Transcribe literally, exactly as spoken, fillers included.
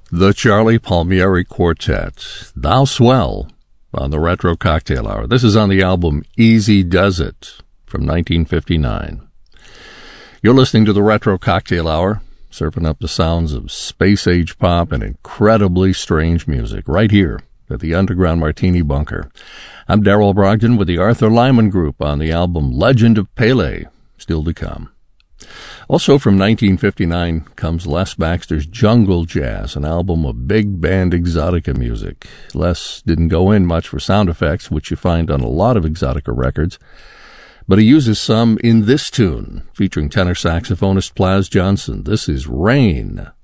The Charlie Palmieri Quartet, Thou Swell, on the Retro Cocktail Hour. This is on the album Easy Does It from nineteen fifty-nine. You're listening to the Retro Cocktail Hour, surfing up the sounds of space-age pop and incredibly strange music right here at the Underground Martini Bunker. I'm Darrell Brogdon with the Arthur Lyman Group on the album Legend of Pele, still to come. Also from nineteen fifty-nine comes Les Baxter's Jungle Jazz, an album of big band exotica music. Les didn't go in much for sound effects, which you find on a lot of exotica records, but he uses some in this tune, featuring tenor saxophonist Plas Johnson. This is Rain.